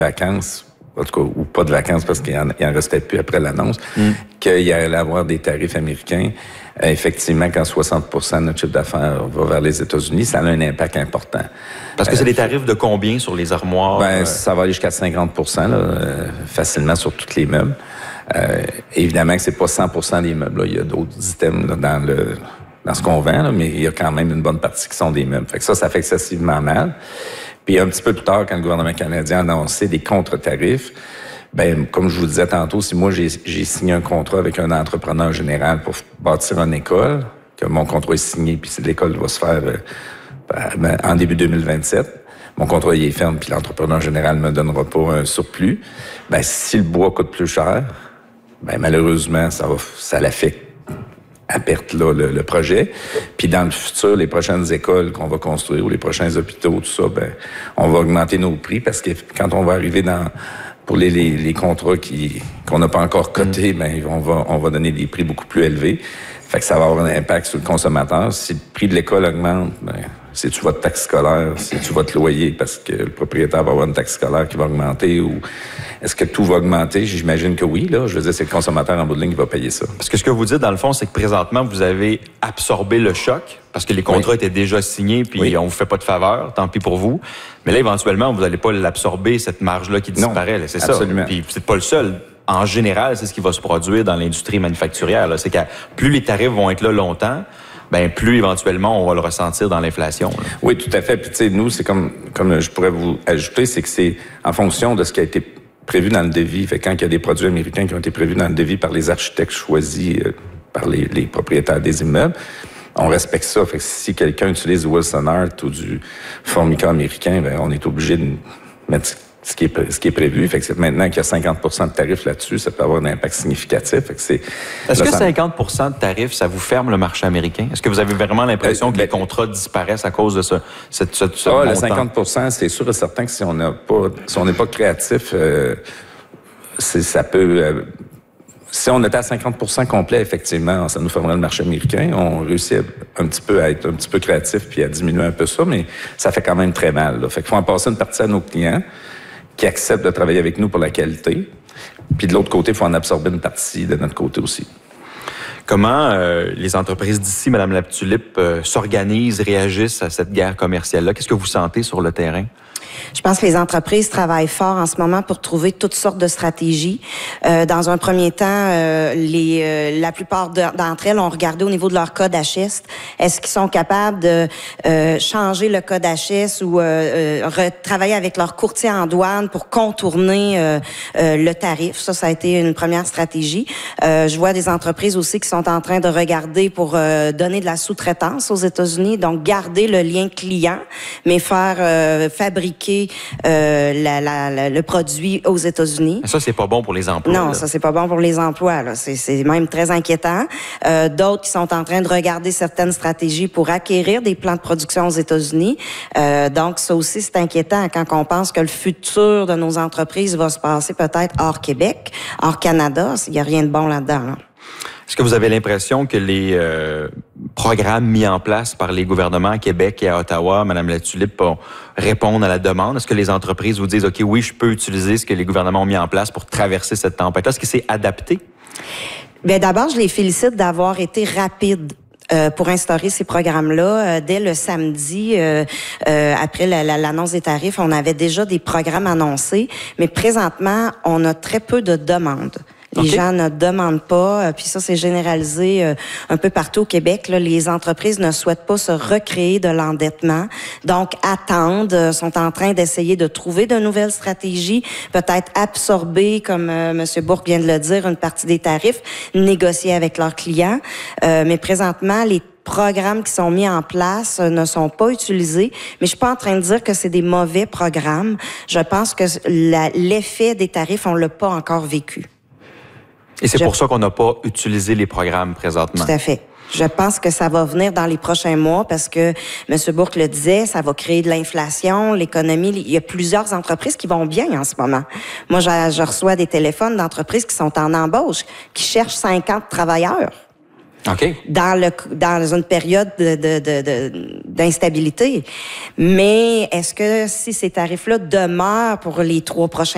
vacances, en tout cas, ou pas de vacances parce qu'il en restait plus après l'annonce, qu'il y allait avoir des tarifs américains. Effectivement, quand 60% de notre chiffre d'affaires va vers les États-Unis, ça a un impact important. Parce que c'est des tarifs de combien sur les armoires? Ça va aller jusqu'à 50%, facilement sur tous les meubles. Évidemment que c'est pas 100% des meubles. Là. Il y a d'autres items là, dans ce qu'on vend, là, mais il y a quand même une bonne partie qui sont des meubles. Fait que ça fait excessivement mal. Puis un petit peu plus tard, quand le gouvernement canadien a annoncé des contre-tarifs, comme je vous disais tantôt, si moi j'ai signé un contrat avec un entrepreneur général pour bâtir une école, que mon contrat est signé, puis l'école va se faire en début 2027, mon contrat il est ferme, puis l'entrepreneur général ne me donnera pas un surplus, si le bois coûte plus cher, malheureusement, ça l'affecte à perte là, le projet. Puis dans le futur, les prochaines écoles qu'on va construire ou les prochains hôpitaux, tout ça, on va augmenter nos prix parce que quand on va arriver pour les contrats qu'on n'a pas encore cotés, on va donner des prix beaucoup plus élevés. Fait que ça va avoir un impact sur le consommateur. Si le prix de l'école augmente, c'est-tu votre taxe scolaire, c'est-tu votre loyer parce que le propriétaire va avoir une taxe scolaire qui va augmenter ou est-ce que tout va augmenter? J'imagine que oui, là. Je veux dire, c'est le consommateur en bout de ligne qui va payer ça. Parce que ce que vous dites, dans le fond, c'est que présentement, vous avez absorbé le choc parce que les contrats étaient déjà signés puis on vous fait pas de faveur, tant pis pour vous. Mais là, éventuellement, vous n'allez pas l'absorber, cette marge-là qui disparaît. Là, c'est absolument. Ça. Puis vous n'êtes pas le seul. En général, c'est ce qui va se produire dans l'industrie manufacturière. Là. C'est que plus les tarifs vont être là longtemps, plus éventuellement on va le ressentir dans l'inflation. Là. Oui, tout à fait. Puis tu sais, nous, c'est comme je pourrais vous ajouter, c'est que c'est en fonction de ce qui a été prévu dans le devis. Fait que quand il y a des produits américains qui ont été prévus dans le devis par les architectes choisis par les propriétaires des immeubles, on respecte ça. Fait que si quelqu'un utilise du Wilson Art ou du Formica américain, on est obligé de mettre ce qui est prévu. Fait que maintenant qu'il y a 50% de tarifs là-dessus, ça peut avoir un impact significatif. Fait que Est-ce que 50% de tarifs, ça vous ferme le marché américain? Est-ce que vous avez vraiment l'impression que les contrats disparaissent à cause de ce montant? Le 50%, c'est sûr et certain que si on n'est pas créatif, ça peut... si on était à 50% complet, effectivement, ça nous fermerait le marché américain. On réussit un petit peu à être un petit peu créatif puis à diminuer un peu ça, mais ça fait quand même très mal. Là. Fait qu'il faut en passer une partie à nos clients qui acceptent de travailler avec nous pour la qualité. Puis de l'autre côté, il faut en absorber une partie de notre côté aussi. Comment les entreprises d'ici, Mme Latulippe, s'organisent, réagissent à cette guerre commerciale-là? Qu'est-ce que vous sentez sur le terrain? Je pense que les entreprises travaillent fort en ce moment pour trouver toutes sortes de stratégies. Dans un premier temps, la plupart d'entre elles ont regardé au niveau de leur code HS. Est-ce qu'ils sont capables de changer le code HS ou travailler avec leur courtier en douane pour contourner le tarif? Ça a été une première stratégie. Je vois des entreprises aussi qui sont en train de regarder pour donner de la sous-traitance aux États-Unis, donc garder le lien client, mais faire fabriquer le produit aux États-Unis. Ça, c'est pas bon pour les emplois. Non, là. ça, c'est pas bon pour les emplois. Là. C'est même très inquiétant. D'autres qui sont en train de regarder certaines stratégies pour acquérir des plants de production aux États-Unis. Donc, ça aussi, c'est inquiétant quand on pense que le futur de nos entreprises va se passer peut-être hors Québec, hors Canada. Il n'y a rien de bon là-dedans. Là. Est-ce que vous avez l'impression que les programmes mis en place par les gouvernements à Québec et à Ottawa, Mme Latulippe, répondent à la demande? Est-ce que les entreprises vous disent, OK, oui, je peux utiliser ce que les gouvernements ont mis en place pour traverser cette tempête-là? Est-ce que c'est adapté? Bien, d'abord, je les félicite d'avoir été rapides pour instaurer ces programmes-là. Dès le samedi, après l'annonce des tarifs, on avait déjà des programmes annoncés, mais présentement, on a très peu de demandes. Les gens ne demandent pas, puis ça, c'est généralisé un peu partout au Québec. Là, les entreprises ne souhaitent pas se recréer de l'endettement, donc attendent, sont en train d'essayer de trouver de nouvelles stratégies, peut-être absorber, comme M. Bourque vient de le dire, une partie des tarifs, négocier avec leurs clients. Mais présentement, les programmes qui sont mis en place ne sont pas utilisés, mais je suis pas en train de dire que c'est des mauvais programmes. Je pense que l'effet des tarifs, on l'a pas encore vécu. Et c'est pour ça qu'on n'a pas utilisé les programmes présentement. Tout à fait. Je pense que ça va venir dans les prochains mois parce que M. Bourque le disait, ça va créer de l'inflation, l'économie. Il y a plusieurs entreprises qui vont bien en ce moment. Moi, je reçois des téléphones d'entreprises qui sont en embauche, qui cherchent 50 travailleurs. OK. Dans une période d'instabilité. Mais est-ce que si ces tarifs-là demeurent pour les 3 prochains